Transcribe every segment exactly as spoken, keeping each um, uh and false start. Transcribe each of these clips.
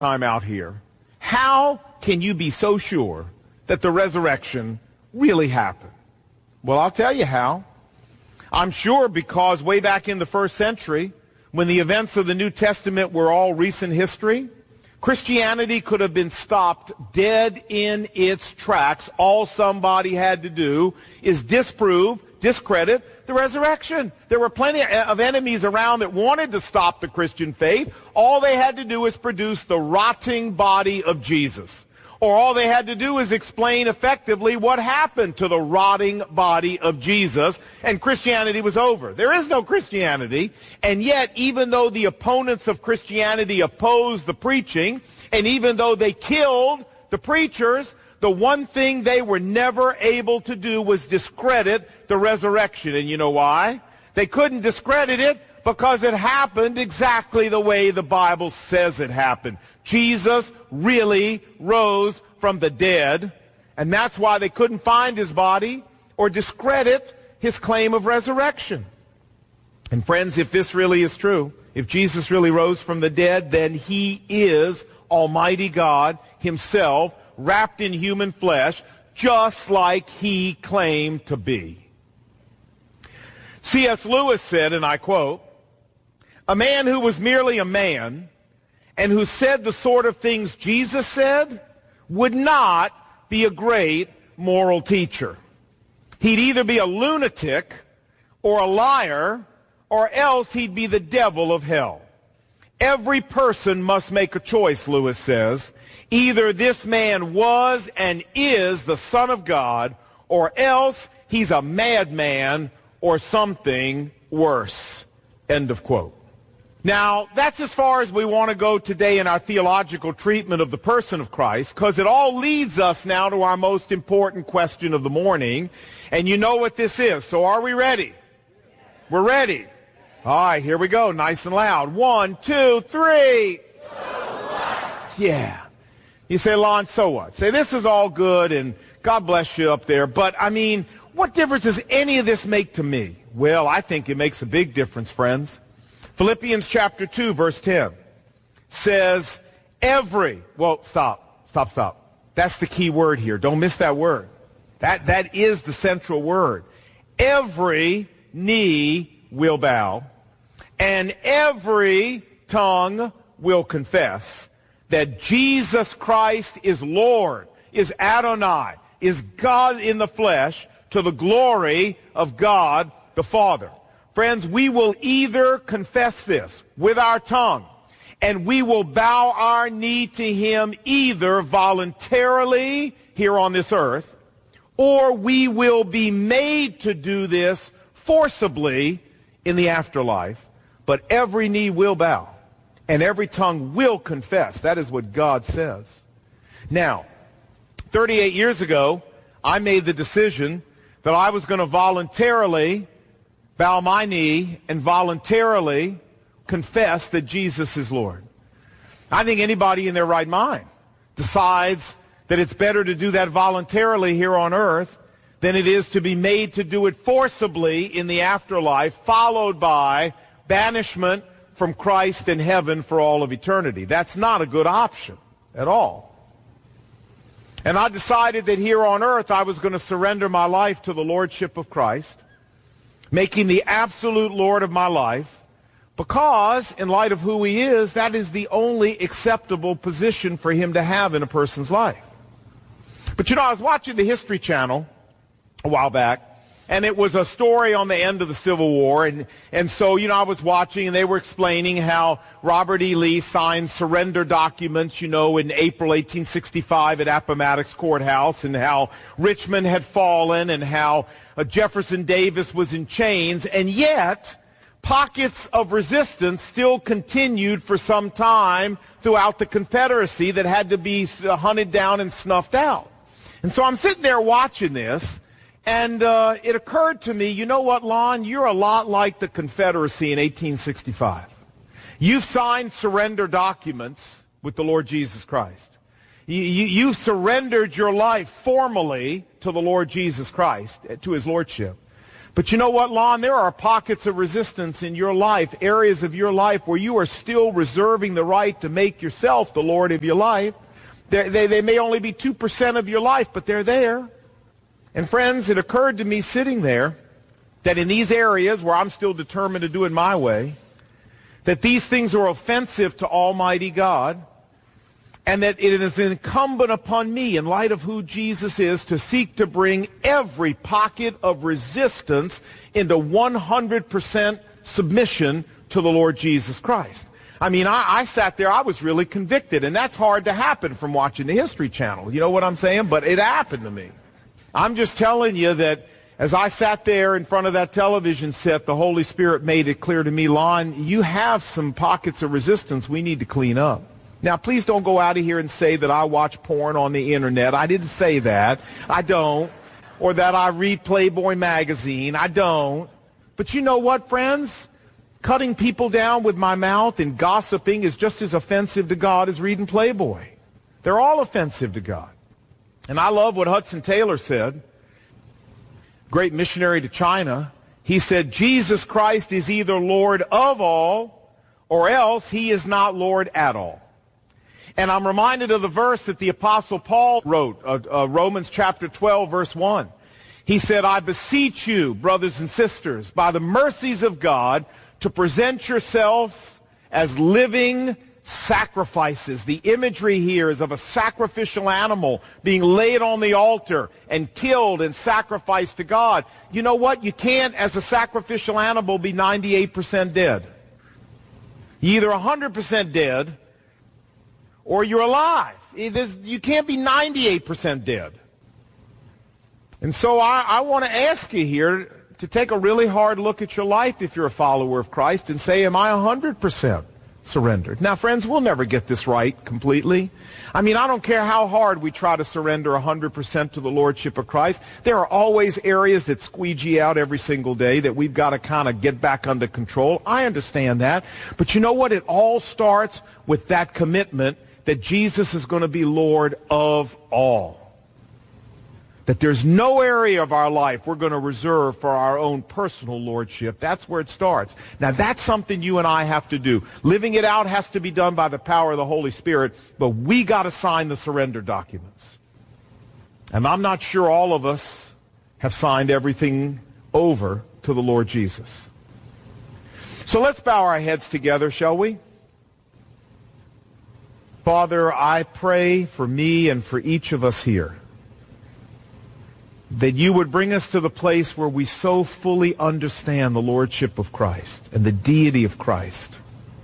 time out here. How can you be so sure that the resurrection really happened? Well, I'll tell you how. I'm sure because way back in the first century, when the events of the New Testament were all recent history, Christianity could have been stopped dead in its tracks. All somebody had to do is disprove, discredit the resurrection. There were plenty of enemies around that wanted to stop the Christian faith. All they had to do was produce the rotting body of Jesus. Or all they had to do is explain effectively what happened to the rotting body of Jesus, and Christianity was over. There is no Christianity, and yet even though the opponents of Christianity opposed the preaching, and even though they killed the preachers, the one thing they were never able to do was discredit the resurrection. And you know why? They couldn't discredit it because it happened exactly the way the Bible says it happened. Jesus really rose from the dead, and that's why they couldn't find his body or discredit his claim of resurrection. And friends, if this really is true, if Jesus really rose from the dead, then he is Almighty God himself, wrapped in human flesh, just like he claimed to be. C S Lewis said, and I quote, "A man who was merely a man and who said the sort of things Jesus said would not be a great moral teacher. He'd either be a lunatic or a liar, or else he'd be the devil of hell. Every person must make a choice," Lewis says. "Either this man was and is the Son of God, or else he's a madman or something worse." End of quote. Now, that's as far as we want to go today in our theological treatment of the person of Christ, because it all leads us now to our most important question of the morning, and you know what this is. So are we ready? We're ready. All right, here we go, nice and loud. One, two, three. So what? Yeah. You say, Lon, so what? Say, this is all good, and God bless you up there, but, I mean, what difference does any of this make to me? Well, I think it makes a big difference, friends. Philippians chapter two, verse ten says, every, well, stop, stop, stop. That's the key word here. Don't miss that word. That, that is the central word. Every knee will bow, and every tongue will confess that Jesus Christ is Lord, is Adonai, is God in the flesh, to the glory of God the Father. Friends, we will either confess this with our tongue, and we will bow our knee to him either voluntarily here on this earth, or we will be made to do this forcibly in the afterlife. But every knee will bow, and every tongue will confess. That is what God says. Now, thirty-eight years ago, I made the decision that I was going to voluntarily bow my knee and voluntarily confess that Jesus is Lord. I think anybody in their right mind decides that it's better to do that voluntarily here on earth than it is to be made to do it forcibly in the afterlife, followed by banishment from Christ in heaven for all of eternity. That's not a good option at all. And I decided that here on earth I was going to surrender my life to the Lordship of Christ, making the absolute Lord of my life, because, in light of who he is, that is the only acceptable position for him to have in a person's life. But you know, I was watching the History Channel a while back, and it was a story on the end of the Civil War, and, and so, you know, I was watching, and they were explaining how Robert E. Lee signed surrender documents, you know, in April eighteen sixty-five at Appomattox Courthouse, and how Richmond had fallen, and how uh, Jefferson Davis was in chains, and yet pockets of resistance still continued for some time throughout the Confederacy that had to be hunted down and snuffed out. And so I'm sitting there watching this, and uh, it occurred to me, you know what, Lon? You're a lot like the Confederacy in eighteen sixty-five. You've signed surrender documents with the Lord Jesus Christ. You, you, you've surrendered your life formally to the Lord Jesus Christ, to his lordship. But you know what, Lon? There are pockets of resistance in your life, areas of your life where you are still reserving the right to make yourself the Lord of your life. They, they, they may only be two percent of your life, but they're there. And friends, it occurred to me sitting there that in these areas where I'm still determined to do it my way, that these things are offensive to Almighty God, and that it is incumbent upon me, in light of who Jesus is, to seek to bring every pocket of resistance into one hundred percent submission to the Lord Jesus Christ. I mean, I, I sat there, I was really convicted, and that's hard to happen from watching the History Channel. You know what I'm saying? But it happened to me. I'm just telling you that as I sat there in front of that television set, the Holy Spirit made it clear to me, Lon, you have some pockets of resistance we need to clean up. Now, please don't go out of here and say that I watch porn on the internet. I didn't say that. I don't. Or that I read Playboy magazine. I don't. But you know what, friends? Cutting people down with my mouth and gossiping is just as offensive to God as reading Playboy. They're all offensive to God. And I love what Hudson Taylor said, great missionary to China. He said, Jesus Christ is either Lord of all, or else he is not Lord at all. And I'm reminded of the verse that the Apostle Paul wrote, uh, uh, Romans chapter twelve, verse one. He said, I beseech you, brothers and sisters, by the mercies of God, to present yourself as living sacrifices. The imagery here is of a sacrificial animal being laid on the altar and killed and sacrificed to God. You know what? You can't, as a sacrificial animal, be ninety-eight percent dead. You're either one hundred percent dead or you're alive. You can't be ninety-eight percent dead. And so I, I want to ask you here to take a really hard look at your life if you're a follower of Christ and say, am I one hundred percent surrendered? Now, friends, we'll never get this right completely. I mean, I don't care how hard we try to surrender one hundred percent to the Lordship of Christ. There are always areas that squeegee out every single day that we've got to kind of get back under control. I understand that. But you know what? It all starts with that commitment that Jesus is going to be Lord of all. That there's no area of our life we're going to reserve for our own personal lordship. That's where it starts. Now, that's something you and I have to do. Living it out has to be done by the power of the Holy Spirit, but we got to sign the surrender documents. And I'm not sure all of us have signed everything over to the Lord Jesus. So let's bow our heads together, shall we? Father, I pray for me and for each of us here that you would bring us to the place where we so fully understand the Lordship of Christ and the deity of Christ,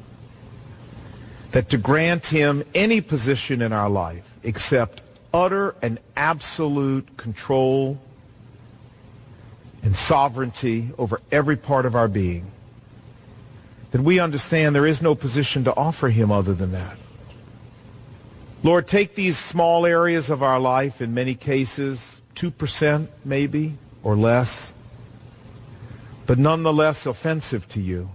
that to grant him any position in our life except utter and absolute control and sovereignty over every part of our being, that we understand there is no position to offer him other than that. Lord, take these small areas of our life, in many cases, two percent maybe, or less, but nonetheless offensive to you.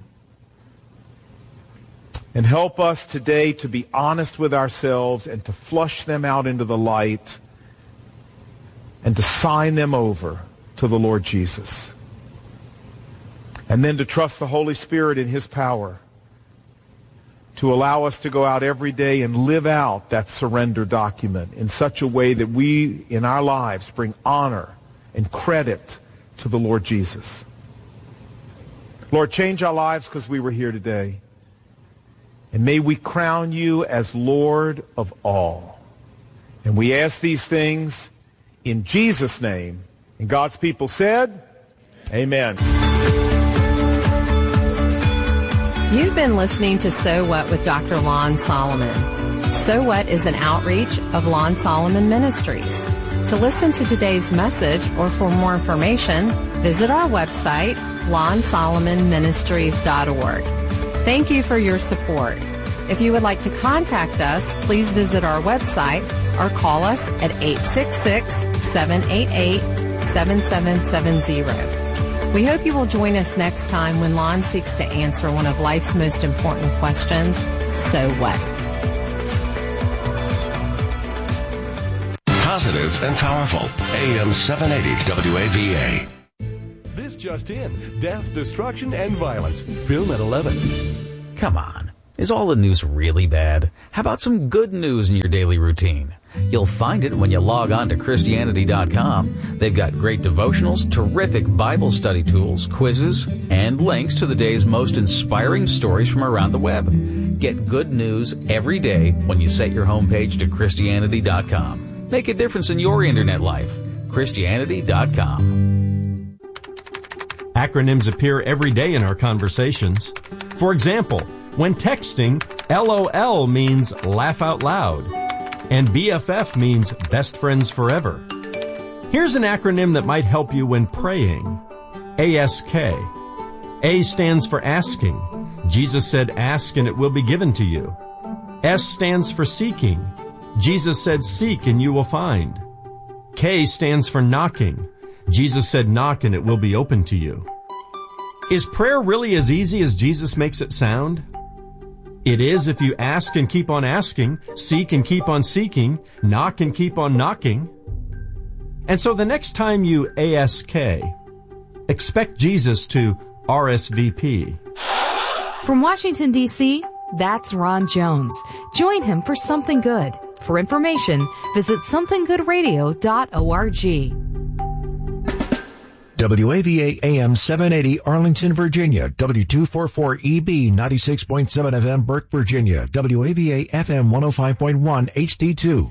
And help us today to be honest with ourselves and to flush them out into the light and to sign them over to the Lord Jesus. And then to trust the Holy Spirit in his power to allow us to go out every day and live out that surrender document in such a way that we, in our lives, bring honor and credit to the Lord Jesus. Lord, change our lives because we were here today. And may we crown you as Lord of all. And we ask these things in Jesus' name. And God's people said, amen. You've been listening to So What with Doctor Lon Solomon. So What is an outreach of Lon Solomon Ministries. To listen to today's message or for more information, visit our website, lon solomon ministries dot org. Thank you for your support. If you would like to contact us, please visit our website or call us at eight six six, seven eight eight, seven seven seven zero. We hope you will join us next time when Lon seeks to answer one of life's most important questions, so what? Positive and powerful. A M seven eighty W A V A. This just in. Death, destruction, and violence. Film at eleven. Come on. Is all the news really bad? How about some good news in your daily routine? You'll find it when you log on to Christianity dot com. They've got great devotionals, terrific Bible study tools, quizzes, and links to the day's most inspiring stories from around the web. Get good news every day when you set your homepage to Christianity dot com. Make a difference in your internet life. Christianity dot com. Acronyms appear every day in our conversations. For example, when texting, LOL means laugh out loud, and B F F means best friends forever. Here's an acronym that might help you when praying. A S K. A stands for asking. Jesus said, ask and it will be given to you. S stands for seeking. Jesus said, seek and you will find. K stands for knocking. Jesus said, knock and it will be open to you. Is prayer really as easy as Jesus makes it sound? It is if you ask and keep on asking, seek and keep on seeking, knock and keep on knocking. And so the next time you A S K, expect Jesus to R S V P. From Washington, D C, that's Ron Jones. Join him for Something Good. For information, visit something good radio dot org. W A V A A M seven eighty Arlington, Virginia. W two forty-four E B ninety-six point seven F M Burke, Virginia. W A V A F M one oh five point one H D two.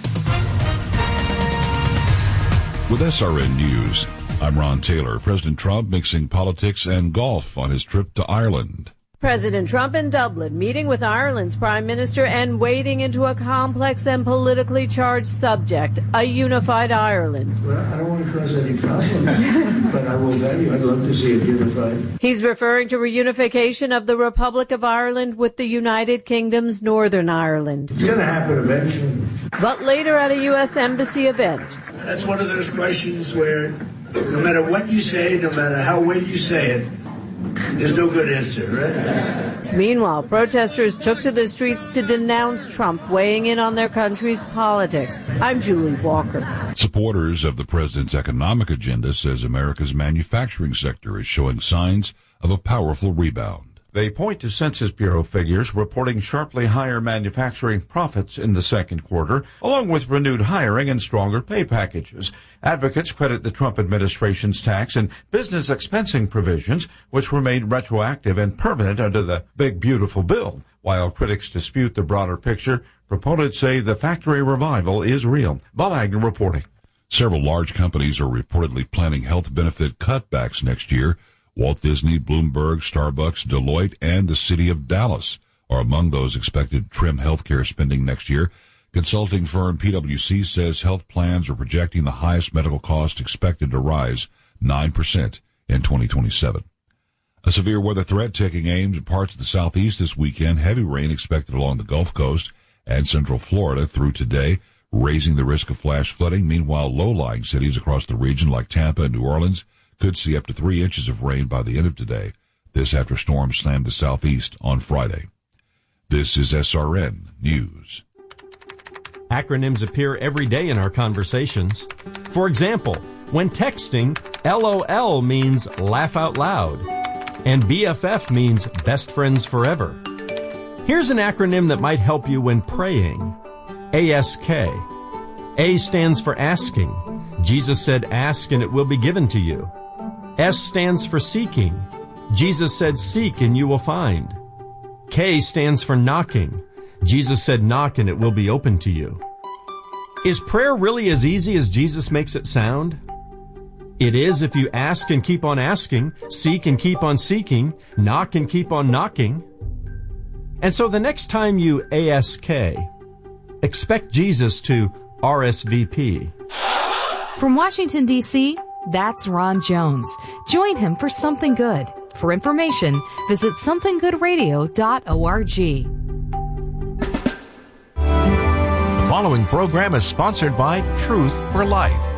With S R N News, I'm Ron Taylor. President Trump mixing politics and golf on his trip to Ireland. President Trump in Dublin, meeting with Ireland's Prime Minister and wading into a complex and politically charged subject, a unified Ireland. Well, I don't want to cause any problems, but I will tell you, I'd love to see it unified. He's referring to reunification of the Republic of Ireland with the United Kingdom's Northern Ireland. It's going to happen eventually. But later at a U S Embassy event. That's one of those questions where no matter what you say, no matter how well you say it, there's no good answer, right? Meanwhile, protesters took to the streets to denounce Trump weighing in on their country's politics. I'm Julie Walker. Supporters of the president's economic agenda says America's manufacturing sector is showing signs of a powerful rebound. They point to Census Bureau figures reporting sharply higher manufacturing profits in the second quarter, along with renewed hiring and stronger pay packages. Advocates credit the Trump administration's tax and business expensing provisions, which were made retroactive and permanent under the Big Beautiful Bill. While critics dispute the broader picture, proponents say the factory revival is real. Bob Agnew reporting. Several large companies are reportedly planning health benefit cutbacks next year. Walt Disney, Bloomberg, Starbucks, Deloitte, and the city of Dallas are among those expected to trim healthcare spending next year. Consulting firm P W C says health plans are projecting the highest medical cost expected to rise nine percent in twenty twenty-seven. A severe weather threat taking aim at parts of the southeast this weekend. Heavy rain expected along the Gulf Coast and central Florida through today, raising the risk of flash flooding. Meanwhile, low-lying cities across the region like Tampa and New Orleans could see up to three inches of rain by the end of today. This after storms slammed the southeast on Friday. This is S R N News. Acronyms appear every day in our conversations. For example, when texting, LOL means laugh out loud, and B F F means best friends forever. Here's an acronym that might help you when praying. A S K. A stands for asking. Jesus said, ask and it will be given to you. S stands for seeking. Jesus said, seek and you will find. K stands for knocking. Jesus said, knock and it will be open to you. Is prayer really as easy as Jesus makes it sound? It is if you ask and keep on asking, seek and keep on seeking, knock and keep on knocking. And so the next time you A S K, expect Jesus to R S V P. From Washington, D C, that's Ron Jones. Join him for Something Good. For information, visit something good radio dot org. The following program is sponsored by Truth for Life.